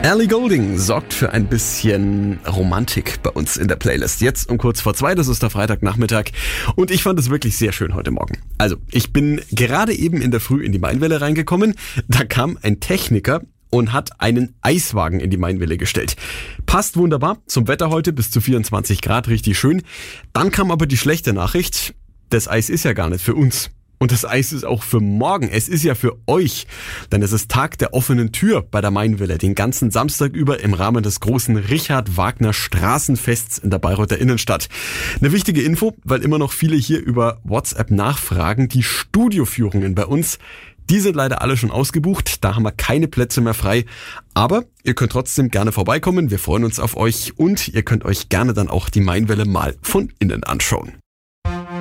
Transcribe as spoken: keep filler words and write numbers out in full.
Ellie Goulding sorgt für ein bisschen Romantik bei uns in der Playlist. Jetzt um kurz vor zwei, das ist der Freitagnachmittag. Und ich fand es wirklich sehr schön heute Morgen. Also, ich bin gerade eben in der Früh in die Mainwelle reingekommen. Da kam ein Techniker und hat einen Eiswagen in die Mainwelle gestellt. Passt wunderbar zum Wetter heute, bis zu vierundzwanzig Grad, richtig schön. Dann kam aber die schlechte Nachricht, das Eis ist ja gar nicht für uns. Und das Eis ist auch für morgen, es ist ja für euch, denn es ist Tag der offenen Tür bei der Mainwelle, den ganzen Samstag über im Rahmen des großen Richard Wagner Straßenfests in der Bayreuther Innenstadt. Eine wichtige Info, weil immer noch viele hier über WhatsApp nachfragen, die Studioführungen bei uns, die sind leider alle schon ausgebucht, da haben wir keine Plätze mehr frei, aber ihr könnt trotzdem gerne vorbeikommen, wir freuen uns auf euch und ihr könnt euch gerne dann auch die Mainwelle mal von innen anschauen.